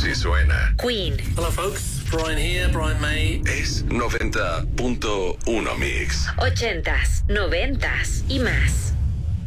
Así suena. Queen. Hello folks, Brian here, Brian May. Es 90.1 Mix. 80s, 90s y más.